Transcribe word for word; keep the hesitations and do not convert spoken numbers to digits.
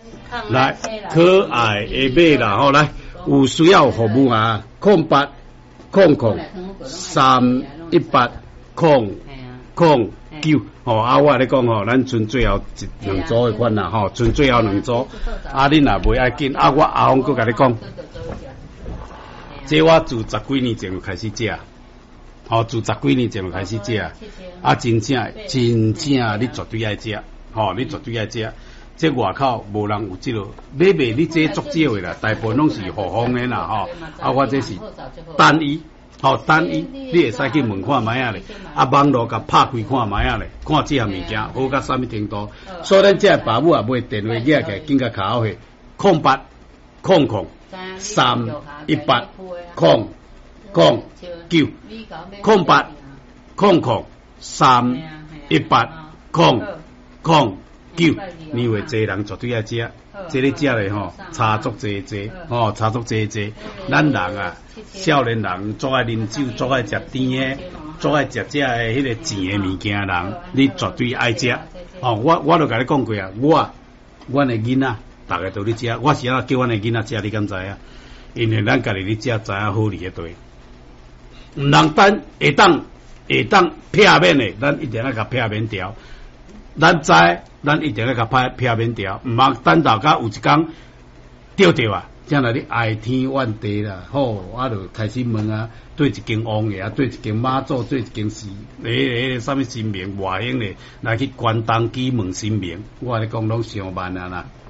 来，可爱的马啦，吼来，有需要服务啊，空八空空三一八空空九，吼啊，我咧讲吼，咱剩最后一两组的款啦，吼，剩最后两组，啊，恁若袂爱紧，啊，我阿峰佫甲你讲，这我自十几年前就开始食。吼，自十几年前就开始食，啊，真正真正你绝对爱食，吼，你绝对爱食。这外口无人有这个，买卖你这足少的啦，大部分拢是互方的啦，吼。啊，我这是单一，吼单一，你会使去问看卖啊咧，啊，网络甲拍开看卖啊咧，看这项物件好到啥物程度。所以咱这爸母也买电话寄来，紧甲卡好去，空八空空三一八空。空九空八空空三一八空空九，你话这人绝对爱食，这里食咧吼，差足济济，吼差足济济。咱人啊，少年人最爱啉酒，最爱食甜的，最爱食这个迄个甜的物件人，你绝对爱食。哦，我我都甲你讲过啊，我阮的囡仔，大家都咧食，我是安叫阮的囡仔食，你敢知啊？因为咱家己咧食，知影好伫咧对。唔通等下当下当撇免的，咱一定要甲撇免掉。咱知，咱一定要甲撇撇免掉，唔通等到甲有一天钓着啊，将来你哀天怨地啦，吼，我就开始问啊，对一间王爷，对一间妈祖，对一间是诶诶啥物神明外星的，来去关东去问神明，我咧讲拢上万啊啦。